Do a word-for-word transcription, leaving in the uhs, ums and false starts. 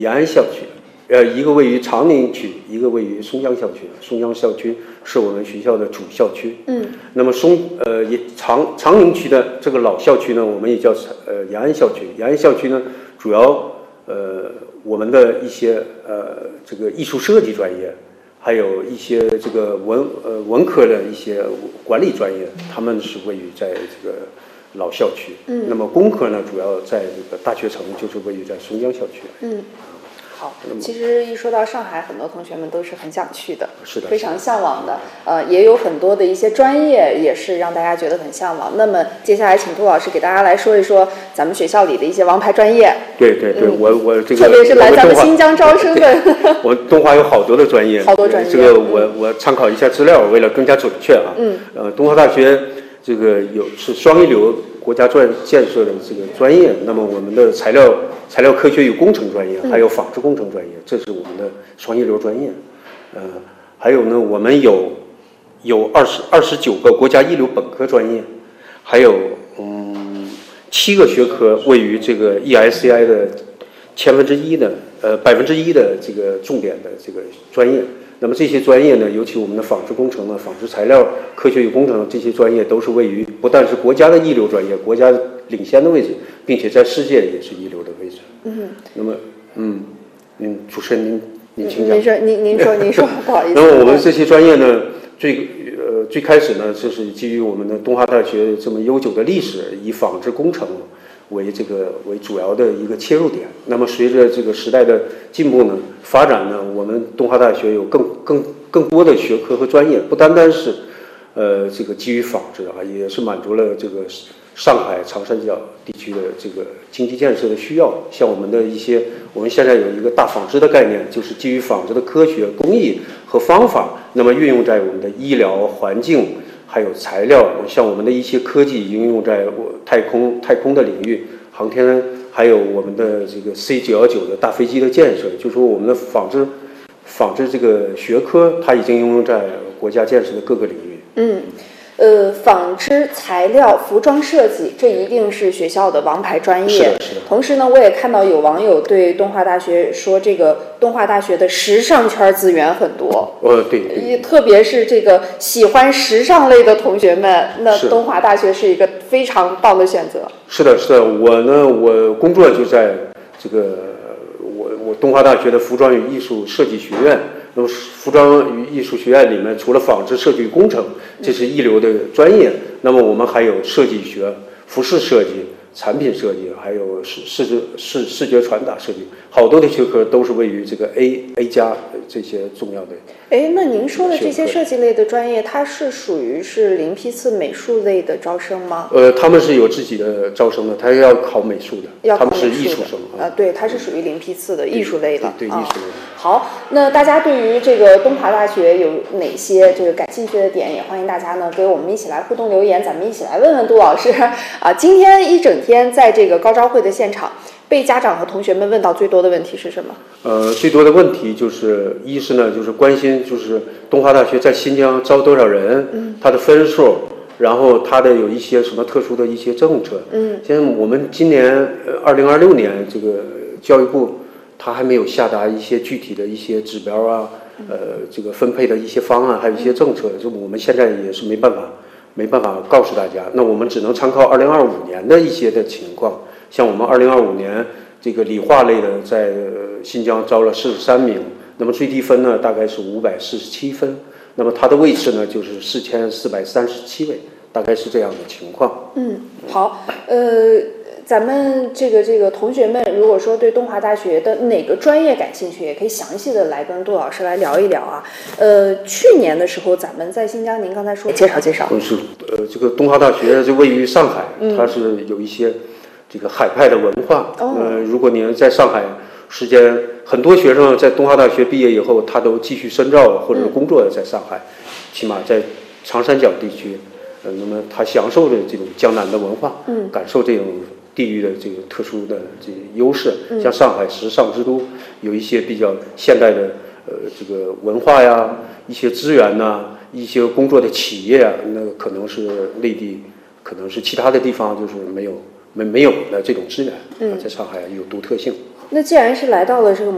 延安校区，呃，一个位于长宁区，一个位于松江校区。松江校区是我们学校的主校区。 嗯。那么松呃也长长宁区的这个老校区呢，我们也叫呃延安校区。延安校区呢，主要呃我们的一些呃这个艺术设计专业，还有一些这个文呃文科的一些管理专业，他们是位于在这个老校区。 嗯。 那么工科呢，主要在这个大学城，就是位于在松江校区。 嗯。好，其实一说到上海，很多同学们都是很想去的， 是的， 非常向往的。呃，也有很多的一些专业也是让大家觉得很向往。那么接下来请杜老师给大家来说一说咱们学校里的一些王牌专业。 对对对，嗯、我我这个特别是来咱们新疆招生的。 我东华有好多的专业， 好多专业。 这个我、嗯、我参考一下资料，为了更加准确啊。 嗯。 呃，东华大学这个有是双一流国家专建设的这个专业，那么我们的材料材料科学与工程专业，还有纺织工程专业，这是我们的双一流专业。呃，还有呢，我们有有二十二十九个国家一流本科专业，还有嗯七个学科位于这个 E S C I 的千分之一的呃百分之一的这个重点的这个专业。那么这些专业呢，尤其我们的纺织工程呢、纺织材料科学与工程这些专业，都是位于不但是国家的一流专业、国家领先的位置，并且在世界也是一流的位置。 嗯。 那么，嗯，嗯，主持人您您请讲。 您说，您您说，您说，不好意思。 那么我们这些专业呢，最呃最开始呢，就是基于我们的东华大学这么悠久的历史，以纺织工程为这个为主要的一个切入点。那么随着这个时代的进步呢、发展呢，我们东华大学有更更更多的学科和专业，不单单是呃这个基于纺织啊，也是满足了这个上海长三角地区的这个经济建设的需要。像我们的一些，我们现在有一个大纺织的概念，就是基于纺织的科学、工艺和方法，那么运用在我们的医疗、环境。还有材料，像我们的一些科技应用在太空太空的领域，航天，还有我们的这个 C 九一九的大飞机的建设，就说我们的纺织纺织这个学科，它已经应用在国家建设的各个领域。 嗯。呃，纺织材料、服装设计，这一定是学校的王牌专业。 是的，是的。 同时呢，我也看到有网友对东华大学说，这个东华大学的时尚圈资源很多。 呃，对。对特别是这个喜欢时尚类的同学们，那东华大学是一个非常棒的选择。 是的，是的。我呢，我工作就在这个我我东华大学的服装与艺术设计学院。那么服装与艺术学院里面，除了纺织设计与工程，这是一流的专业。那么我们还有设计学、服饰设计、产品设计，还有视视觉视视觉传达设计，好多的学科都是位于这个 A A 加这些重要的。 哎，那您说的这些设计类的专业，它是属于是零批次美术类的招生吗？ 呃，他们是有自己的招生的，他要考美术的， 要考美术的， 他们是艺术生啊、呃。对，它是属于零批次的艺术类的。 对，对对艺术类的、 啊。好，那大家对于这个东华大学有哪些这个感兴趣的点，也欢迎大家呢给我们一起来互动留言，咱们一起来问问杜老师啊。今天一整天在这个高招会的现场，被家长和同学们问到最多的问题是什么？ 呃，最多的问题就是，一是呢，就是关心就是东华大学在新疆招多少人，嗯，它的分数，然后它的有一些什么特殊的一些政策， 嗯， 现在我们今年呃二零二六年这个教育部它还没有下达一些具体的一些指标啊，呃，这个分配的一些方案，还有一些政策，就我们现在也是没办法没办法告诉大家，那我们只能参考二零二五年的一些的情况。像我们二零二五年这个理化类的在新疆招了四十三名，那么最低分呢大概是五百四十七分，那么它的位次呢就是四千四百三十七位，大概是这样的情况。 嗯，好，呃，咱们这个这个同学们，如果说对东华大学的哪个专业感兴趣，也可以详细的来跟杜老师来聊一聊啊。呃，去年的时候，咱们在新疆，您刚才说介绍介绍， 是呃，这个东华大学就位于上海， 嗯、 它是有一些。这个海派的文化， 哦、 呃，如果您在上海时间，很多学生在东华大学毕业以后，他都继续深造或者工作在上海，嗯、起码在长三角地区，呃，那么他享受的这种江南的文化， 嗯， 感受这种地域的这个特殊的这个优势， 嗯、 像上海时尚之都，有一些比较现代的呃这个文化呀，一些资源呐，一些工作的企业啊，那可能是内地，可能是其他的地方就是没有。没没有的这种资源， 嗯， 在上海有独特性。 那既然是来到了这个